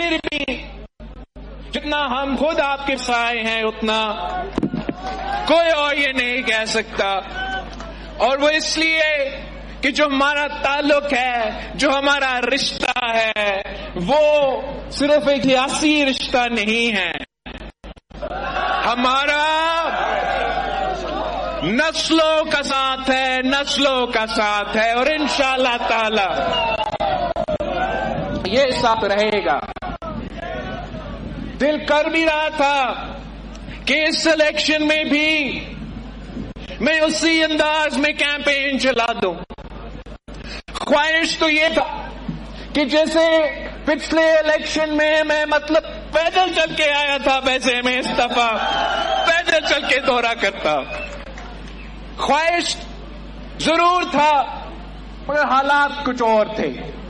پھر بھی جتنا ہم خود آپ کے سائے ہیں اتنا کوئی اور یہ نہیں کہہ سکتا. اور وہ اس لیے کہ جو ہمارا تعلق ہے، جو ہمارا رشتہ ہے، وہ صرف ایک سیاسی رشتہ نہیں ہے. ہمارا نسلوں کا ساتھ ہے، نسلوں کا ساتھ ہے، اور انشاءاللہ تعالی یہ ساتھ رہے گا. دل کر بھی رہا تھا کہ اس الیکشن میں بھی میں اسی انداز میں کیمپین چلا دوں. خواہش تو یہ تھا کہ جیسے پچھلے الیکشن میں مطلب پیدل چل کے آیا تھا، ویسے میں اس دفعہ پیدل چل کے دورہ کرتا. خواہش ضرور تھا مگر حالات کچھ اور تھے.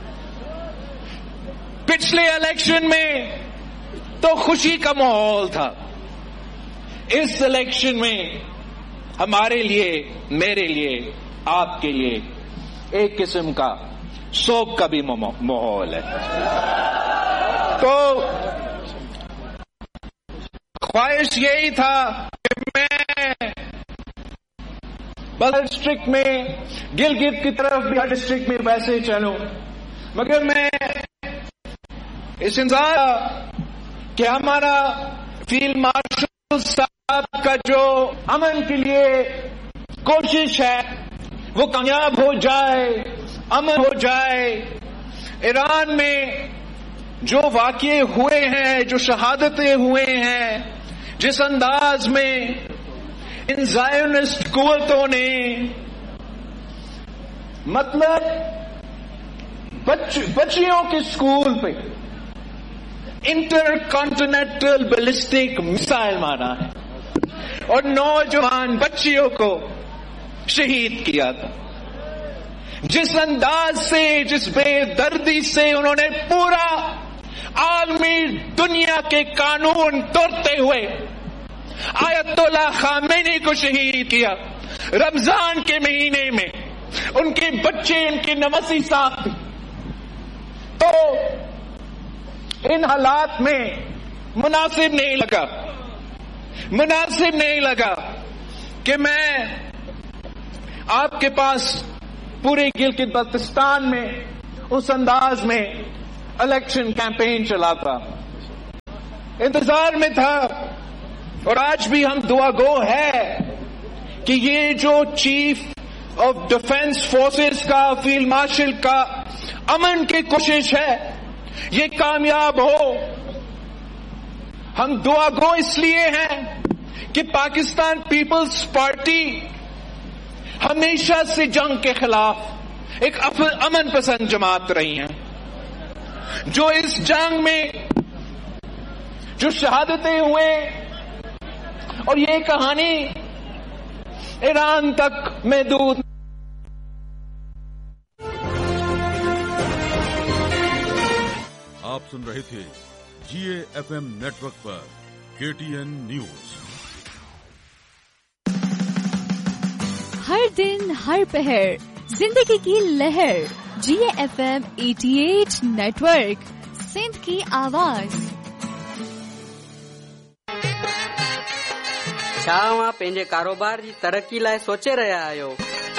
پچھلے الیکشن میں تو خوشی کا ماحول تھا. اس الیکشن میں ہمارے لیے، میرے لیے، آپ کے لیے ایک قسم کا سوگ کا بھی ماحول ہے. تو خواہش یہی تھا کہ میں بس ڈسٹرکٹ میں، گلگت کی طرف بھی ہر ڈسٹرکٹ میں ویسے چلوں، مگر میں اس انتظار کہ ہمارا فیلڈ مارشل صاحب کا جو امن کے لیے کوشش ہے وہ کامیاب ہو جائے، امن ہو جائے. ایران میں جو واقعے ہوئے ہیں، جو شہادتیں ہوئے ہیں، جس انداز میں ان زائونسٹ قوتوں نے مطلب بچیوں کے اسکول پہ انٹر کانٹیننٹل بیلسٹک میزائل مارا ہے اور نوجوان بچیوں کو شہید کیا تھا، جس انداز سے، جس بے دردی سے انہوں نے پورا عالمی دنیا کے قانون توڑتے ہوئے آیت اللہ خامنئی کو شہید کیا. رمضان کے مہینے میں ان کے بچے، ان کے نوسی ساتھ تھے. تو ان حالات میں مناسب نہیں لگا کہ میں آپ کے پاس پورے گلگت بلتستان میں اس انداز میں الیکشن کیمپین چلاتا. انتظار میں تھا اور آج بھی ہم دعا گو ہے کہ یہ جو چیف آف ڈیفنس فورسز کا، فیلڈ مارشل کا امن کی کوشش ہے یہ کامیاب ہو. ہم دعا گو اس لیے ہیں کہ پاکستان پیپلز پارٹی ہمیشہ سے جنگ کے خلاف ایک امن پسند جماعت رہی ہیں، جو اس جنگ میں جو شہادتیں ہوئے اور یہ کہانی ایران تک محدود. آپ سن رہے تھے GAFM نیٹورک پر KTN نیوز. ہر دن ہر پہر زندگی کی لہر GAFM 88 نیٹورک سندھ کی آواز. छा तव्हां पंहिंजे कारोबार जी तरक़ी लाइ सोचे रहिया आहियो?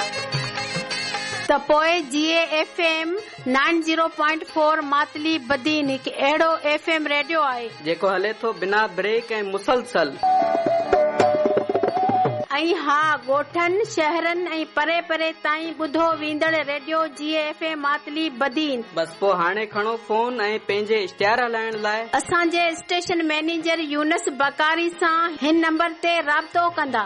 त पोइ GAFM 90.4 मातली बदीन हिकु अहिड़ो FM रेडियो आहे जेको हले थो बिना ब्रेक ऐं मुसलसल. ऐं हा, ॻोठनि, शहरनि ऐं परे परे ताईं ॿुधो वेंदड़ रेडियो GAFM मातली बदीन. बस पोइ हाणे खणो फोन ऐं पंहिंजे इश्तिहार हलाइण लाइ असांजे स्टेशन मैनेजर यूनस बकारी सां हिन नंबर ते राब्तो कंदा.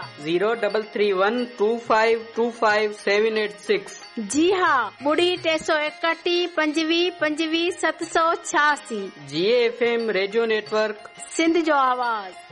0312525786. जी हा, 331 25 25 786. GAFM रेडियो नेटवर्क सिंध जो आवाज़.